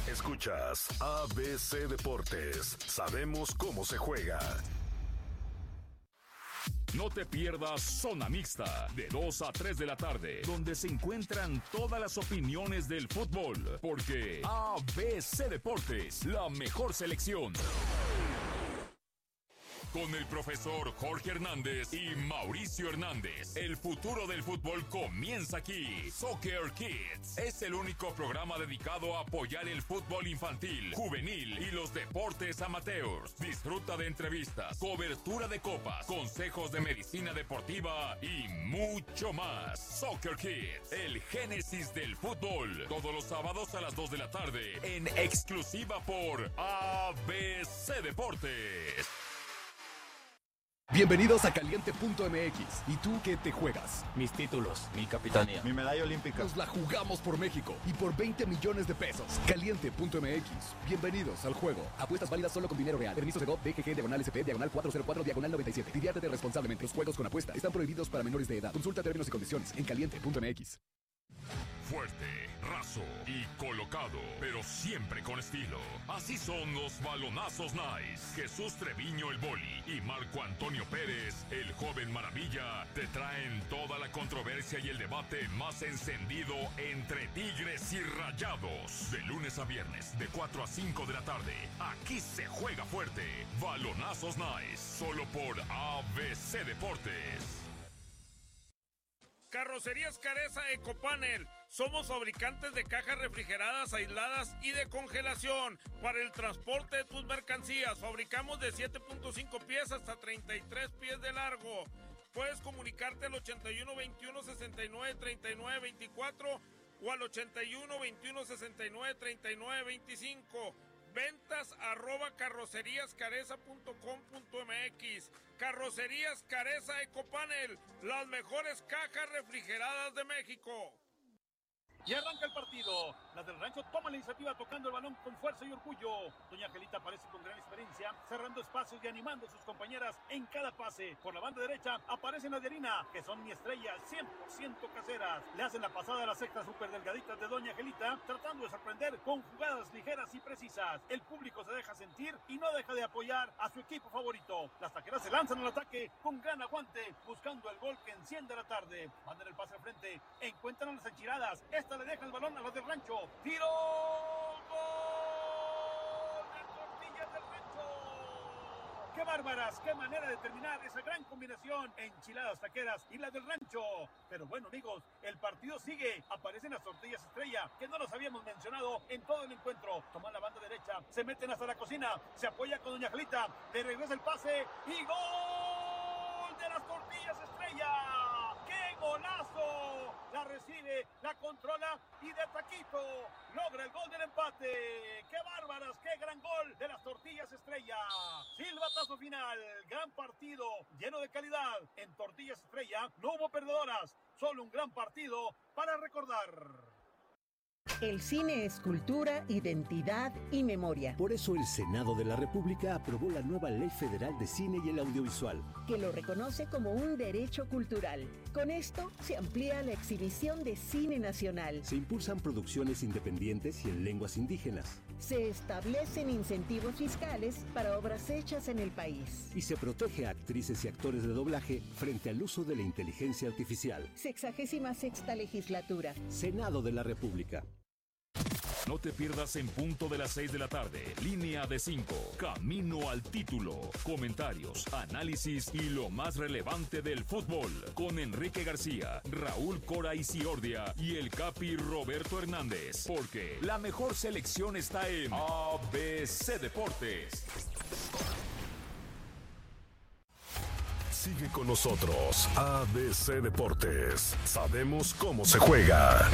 Escuchas ABC Deportes. Sabemos cómo se juega. No te pierdas Zona Mixta, de 2 a 3 de la tarde, donde se encuentran todas las opiniones del fútbol, porque ABC Deportes, la mejor selección. Con el profesor Jorge Hernández y Mauricio Hernández, el futuro del fútbol comienza aquí. Soccer Kids es el único programa dedicado a apoyar el fútbol infantil, juvenil y los deportes amateurs. Disfruta de entrevistas, cobertura de copas, consejos de medicina deportiva y mucho más. Soccer Kids, el génesis del fútbol. Todos los sábados a las 2 de la tarde, en exclusiva por ABC Deportes. Bienvenidos a Caliente.mx. ¿Y tú qué te juegas? Mis títulos, mi capitanía, mi medalla olímpica. Nos la jugamos por México y por 20 millones de pesos. Caliente.mx. Bienvenidos al juego. Apuestas válidas solo con dinero real. Permiso de GOV, DGG, /SP, /404, /97. Diviértete responsablemente. Los juegos con apuesta están prohibidos para menores de edad. Consulta términos y condiciones en Caliente.mx. Fuerte, raso y colocado, pero siempre con estilo. Así son los balonazos nice. Jesús Treviño el Boli y Marco Antonio Pérez, el joven maravilla, te traen toda la controversia y el debate más encendido entre Tigres y Rayados. De lunes a viernes, de 4 a 5 de la tarde. Aquí se juega fuerte. Balonazos nice, solo por ABC Deportes. Carrocerías Careza Ecopanel. Somos fabricantes de cajas refrigeradas, aisladas y de congelación para el transporte de tus mercancías. Fabricamos de 7.5 pies hasta 33 pies de largo. Puedes comunicarte al 81 21 69 39 24 o al 81 21 69 39 25. Ventas @carroceríascareza.com.mx. Carrocerías Careza Ecopanel, las mejores cajas refrigeradas de México. Y arranca el partido. Las del Rancho toman la iniciativa tocando el balón con fuerza y orgullo. Doña Angelita aparece con gran experiencia, cerrando espacios y animando a sus compañeras en cada pase. Por la banda derecha aparecen las de Harina, que son mi estrella, 100% caseras. Le hacen la pasada a las sextas súper delgaditas de Doña Angelita, tratando de sorprender con jugadas ligeras y precisas. El público se deja sentir y no deja de apoyar a su equipo favorito. Las taqueras se lanzan al ataque con gran aguante, buscando el gol que enciende la tarde. Mandan el pase al frente, encuentran a las enchiladas. Esta le deja el balón a las del Rancho. ¡Tiro! ¡Gol! ¡De Tortillas del Rancho! ¡Qué bárbaras! ¡Qué manera de terminar esa gran combinación! Enchiladas taqueras y las del Rancho. Pero bueno, amigos, el partido sigue. Aparecen las Tortillas Estrella, que no las habíamos mencionado en todo el encuentro. Toman la banda derecha, se meten hasta la cocina, se apoya con Doña Angelita, le regresa el pase y ¡gol de las Tortillas Estrella! ¡Qué golazo! La recibe, la controla y de taquito logra el gol del empate. ¡Qué bárbaras! ¡Qué gran gol de las Tortillas Estrella! Silbatazo final, gran partido, lleno de calidad. En Tortillas Estrella no hubo perdedoras, solo un gran partido para recordar. El cine es cultura, identidad y memoria. Por eso el Senado de la República aprobó la nueva Ley Federal de Cine y el Audiovisual, que lo reconoce como un derecho cultural. Con esto se amplía la exhibición de cine nacional. Se impulsan producciones independientes y en lenguas indígenas. Se establecen incentivos fiscales para obras hechas en el país. Y se protege a actrices y actores de doblaje frente al uso de la inteligencia artificial. 66ª legislatura. Senado de la República. No te pierdas en punto de las 6 de la tarde. Línea de 5. Camino al título. Comentarios, análisis y lo más relevante del fútbol. Con Enrique García, Raúl Cora Isiordia y el Capi Roberto Hernández. Porque la mejor selección está en ABC Deportes. Sigue con nosotros, ABC Deportes. Sabemos cómo se juega.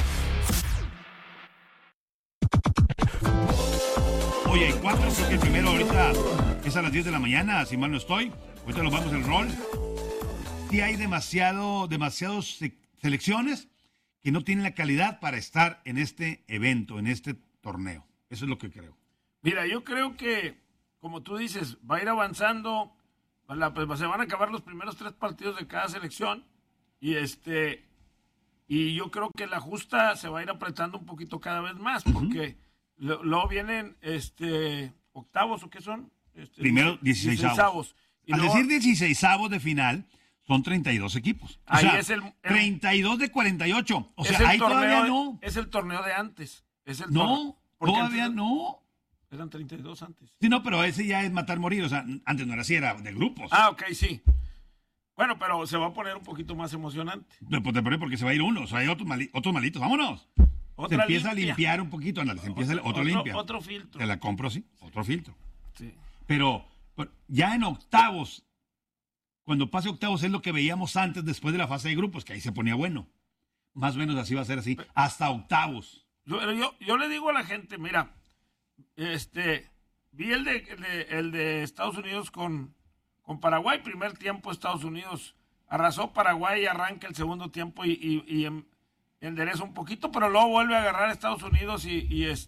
Oye, hay 4, creo que el primero ahorita es a las 10 de la mañana, si mal no estoy. Ahorita nos vamos el rol. Sí hay demasiadas selecciones que no tienen la calidad para estar en este evento, en este torneo. Eso es lo que creo. Mira, yo creo que, como tú dices, va a ir avanzando, pues se van a acabar los primeros 3 partidos de cada selección y yo creo que la justa se va a ir apretando un poquito cada vez más, porque Luego vienen octavos, ¿o qué son? Primero 16avos. Al decir 16avos de final, son 32 equipos. O sea, es el 32 de 48. O sea, ahí todavía no. Es el torneo de antes. No, todavía no. Eran 32 antes. Sí, no, pero ese ya es matar morir. O sea, antes no era así, era de grupos. Ok, sí. Bueno, pero se va a poner un poquito más emocionante. Pues te pone porque se va a ir uno. O sea, hay otros malitos. Vámonos. Se empieza a limpiar un poquito. Ándale, se empieza otro limpia. Otro filtro. Te la compro, sí. Otro filtro. Sí. Pero ya en octavos, cuando pase octavos es lo que veíamos antes, después de la fase de grupos, que ahí se ponía bueno. Más o menos así va a ser así. Hasta octavos. Yo le digo a la gente, mira, vi el de Estados Unidos con Paraguay. Primer tiempo Estados Unidos arrasó, Paraguay arranca el segundo tiempo y endereza un poquito, pero luego vuelve a agarrar a Estados Unidos y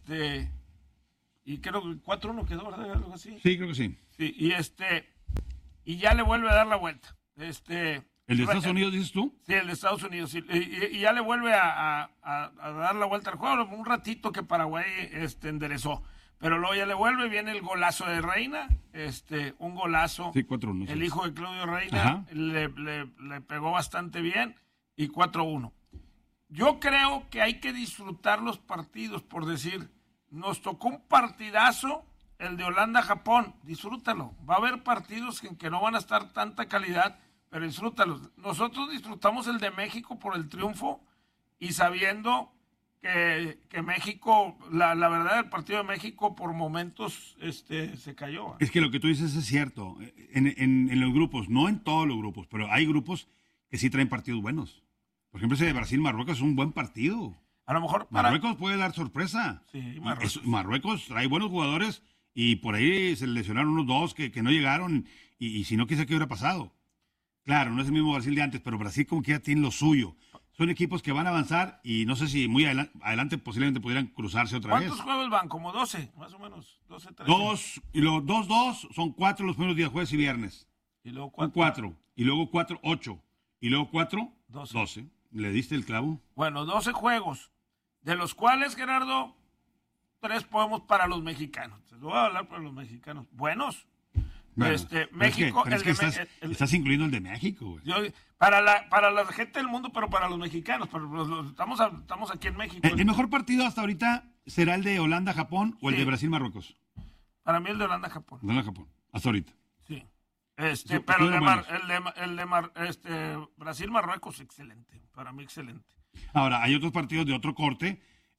creo que 4-1 quedó, ¿verdad? Algo así. Sí, creo que sí. Sí, y ya le vuelve a dar la vuelta. ¿El de Estados Unidos dices tú? Sí, el de Estados Unidos. Sí, y ya le vuelve a dar la vuelta al juego. Un ratito que Paraguay enderezó. Pero luego ya le vuelve, viene el golazo de Reina, un golazo. Sí, 4-1. El hijo de Claudio Reina le pegó bastante bien y 4-1. Yo creo que hay que disfrutar los partidos, por decir, nos tocó un partidazo, el de Holanda-Japón, disfrútalo. Va a haber partidos en que no van a estar tanta calidad, pero disfrútalos. Nosotros disfrutamos el de México por el triunfo y sabiendo que México, la verdad, el partido de México por momentos se cayó. Es que lo que tú dices es cierto. En los grupos, no en todos los grupos, pero hay grupos que sí traen partidos buenos. Por ejemplo, ese de Brasil-Marruecos es un buen partido. A lo mejor Marruecos puede dar sorpresa. Sí, Marruecos trae buenos jugadores y por ahí se lesionaron unos dos que no llegaron y si no, quizá qué hubiera pasado. Claro, no es el mismo Brasil de antes, pero Brasil como que ya tiene lo suyo. Son equipos que van a avanzar y no sé si muy adelante posiblemente pudieran cruzarse otra vez. ¿Cuántos juegos van? Como 12, más o menos. 12, 13. Y los 2-2 son 4 los primeros días, jueves y viernes. Y luego 4. Y luego 4, 8. Y luego 4, 12. 12. ¿Le diste el clavo? Bueno, 12 juegos, de los cuales, Gerardo, 3 podemos para los mexicanos. Te voy a hablar para los mexicanos. Buenos. Bueno, México. Estás incluyendo el de México, güey. Para la gente del mundo, pero para los mexicanos. Pero estamos aquí en México. ¿El mejor partido hasta ahorita será el de Holanda-Japón o el de Brasil-Marruecos? Para mí el de Holanda-Japón. Holanda-Japón, hasta ahorita. Sí. Pero el de Brasil-Marruecos, excelente. Para mí, excelente. Ahora, hay otros partidos de otro corte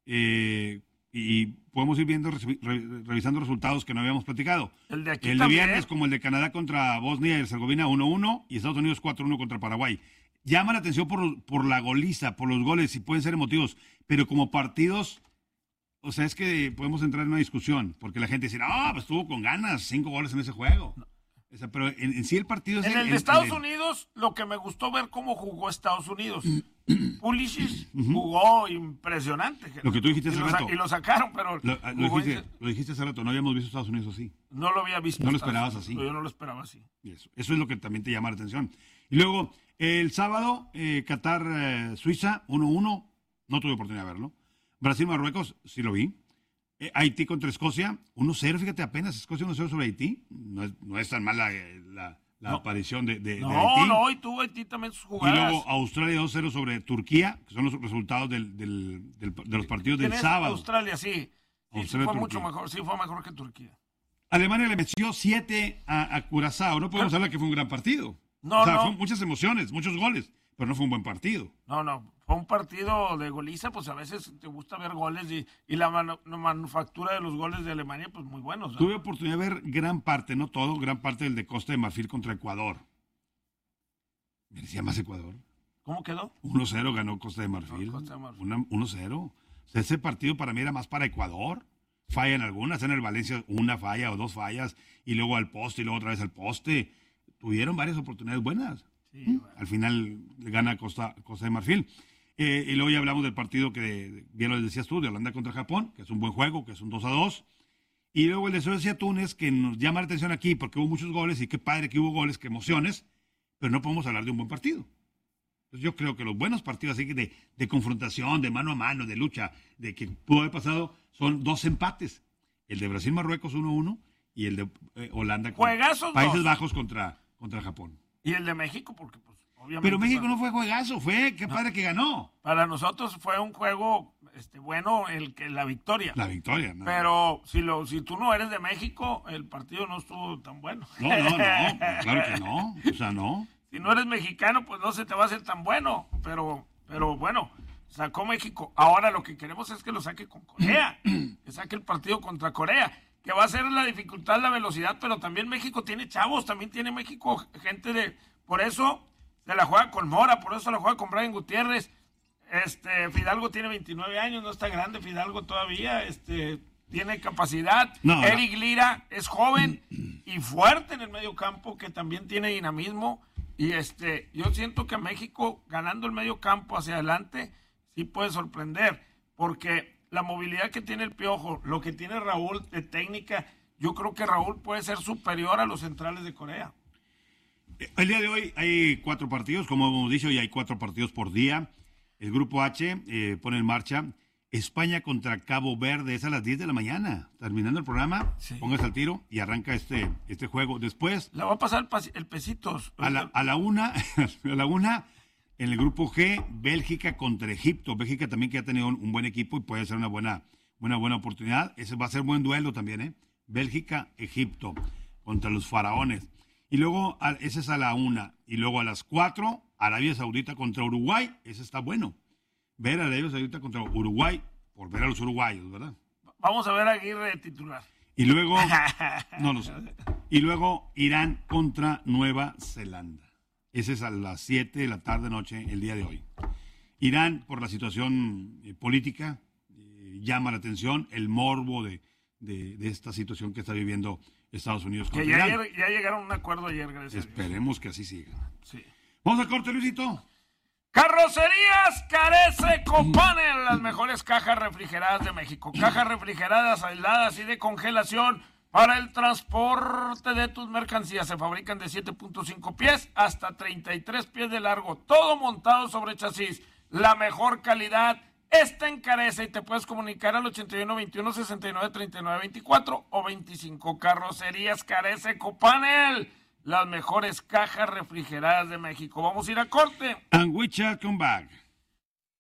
y podemos ir viendo, revisando resultados que no habíamos platicado. El de aquí El de también. viernes, como el de Canadá contra Bosnia y Herzegovina 1-1 y Estados Unidos 4-1 contra Paraguay. Llama la atención por la goliza, por los goles, y pueden ser emotivos, pero como partidos, o sea, es que podemos entrar en una discusión, porque la gente dice, pues estuvo con ganas, 5 goles en ese juego. O sea, pero en sí el partido es... En el de Estados Unidos, lo que me gustó ver cómo jugó Estados Unidos. Pulisic jugó impresionante. Lo que tú dijiste hace rato. Y lo sacaron, pero... Lo dijiste hace rato, no habíamos visto Estados Unidos así. No lo había visto. No lo esperabas así. Yo no lo esperaba así. Eso es lo que también te llama la atención. Y luego, el sábado, Qatar-Suiza, 1-1. No tuve oportunidad de verlo. Brasil-Marruecos, sí lo vi. Haití contra Escocia, 1-0, fíjate, apenas Escocia 1-0 sobre Haití. No es tan mala la aparición de Haití. No, y tuvo Haití también sus jugadas. Y luego Australia 2-0 sobre Turquía, que son los resultados de los partidos del sábado. Australia, sí. Australia, fue mucho mejor, sí fue mejor que Turquía. Alemania le metió 7 a Curazao. No podemos hablar que fue un gran partido. Fueron muchas emociones, muchos goles, pero no fue un buen partido. No. Fue un partido de goliza, pues a veces te gusta ver goles y la manufactura de los goles de Alemania, pues muy buenos, ¿no? Tuve oportunidad de ver gran parte, no todo, gran parte del de Costa de Marfil contra Ecuador. Merecía más Ecuador. ¿Cómo quedó? 1-0 ganó Costa de Marfil. 1-0. O sea, ese partido para mí era más para Ecuador. Fallan algunas, en el Valencia una falla o 2 fallas, y luego al poste y luego otra vez al poste. Tuvieron varias oportunidades buenas. Sí, bueno. Al final gana Costa de Marfil. Y luego ya hablamos del partido que bien lo decías tú, de Holanda contra Japón, que es un buen juego, que es un 2-2. Y luego el de Suecia-Túnez, que nos llama la atención aquí porque hubo muchos goles y qué padre que hubo goles, qué emociones, pero no podemos hablar de un buen partido. Entonces yo creo que los buenos partidos así de confrontación, de mano a mano, de lucha, de que pudo haber pasado, son 2 empates. El de Brasil-Marruecos 1-1 y el de Holanda. Juegazos Países dos. Bajos contra Japón. Y el de México, porque pues obviamente... Pero México no fue juegazo, qué padre que ganó. Para nosotros fue un juego bueno la victoria. La victoria, ¿no? Pero si tú no eres de México, el partido no estuvo tan bueno. No, claro que no. O sea, no. Si no eres mexicano, pues no se te va a hacer tan bueno. Pero bueno, sacó México. Ahora lo que queremos es que lo saque con Corea. Que saque el partido contra Corea. Que va a ser la dificultad, la velocidad, pero también México tiene chavos, también tiene México gente por eso se la juega con Mora, por eso se la juega con Brian Gutiérrez. Fidalgo tiene 29 años, no está grande Fidalgo todavía, tiene capacidad. Eric Lira es joven y fuerte en el medio campo, que también tiene dinamismo. Y yo siento que México, ganando el medio campo hacia adelante, sí puede sorprender, porque la movilidad que tiene el Piojo, lo que tiene Raúl de técnica, yo creo que Raúl puede ser superior a los centrales de Corea. El día de hoy hay 4 partidos, como hemos dicho, y hay 4 partidos por día. El grupo H pone en marcha España contra Cabo Verde, es a las 10 de la mañana. Terminando el programa, póngase al tiro y arranca este juego. Después... La va a pasar el Pesitos. A la una, en el grupo G, Bélgica contra Egipto. Bélgica también que ha tenido un buen equipo y puede ser una buena oportunidad. Ese va a ser buen duelo también, Bélgica-Egipto contra los faraones. Y luego, ese es a la 1. Y luego a las 4, Arabia Saudita contra Uruguay. Ese está bueno. Ver a Arabia Saudita contra Uruguay, por ver a los uruguayos, ¿verdad? Vamos a ver a Aguirre de titular. Y luego, no lo sé. Y luego Irán contra Nueva Zelanda. Ese es a las 7 de la tarde noche el día de hoy. Irán, por la situación política, llama la atención el morbo de esta situación que está viviendo Estados Unidos. Que ya llegaron a un acuerdo ayer, gracias. Esperemos que así siga. Sí. Vamos al corte, Luisito. Carrocerías Carece Copanel, las mejores cajas refrigeradas de México. Cajas refrigeradas, aisladas y de congelación para el transporte de tus mercancías. Se fabrican de 7.5 pies hasta 33 pies de largo. Todo montado sobre chasis. La mejor calidad está en Carece y te puedes comunicar al 81 21 69 39 24 o 25. Carrocerías Carece Copanel, las mejores cajas refrigeradas de México. Vamos a ir a corte. And we shall come back.